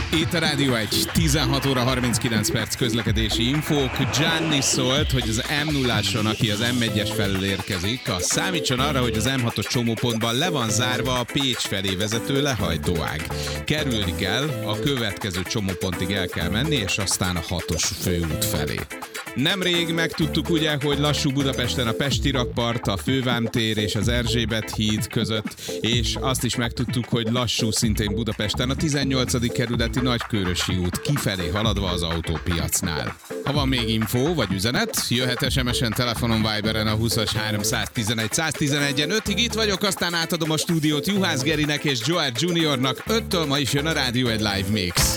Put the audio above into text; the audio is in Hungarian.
Itt a Rádió 1, 16 óra 39 perc közlekedési infók. Gianni szólt, hogy az M0-áson, aki az M1-es felől érkezik, az számítson arra, hogy az M6-os csomópontban le van zárva a Pécs felé vezető lehajtóág. Kerülni kell, a következő csomópontig el kell menni, és aztán a 6-os főút felé. Nemrég megtudtuk ugye, hogy lassú Budapesten a Pesti rakpart, a Fővámtér és az Erzsébet híd között, és azt is megtudtuk, hogy lassú szintén Budapesten a 18. kerületi Nagykőrösi út kifelé haladva az autópiacnál. Ha van még infó vagy üzenet, jöhet SMS-en, telefonon, Viberen a 20-as 311 111-en. 5-ig itt vagyok, aztán átadom a stúdiót Juhász Gerinek és Joel Juniornak. 5-től ma is jön a Rádió 1 Live Mix.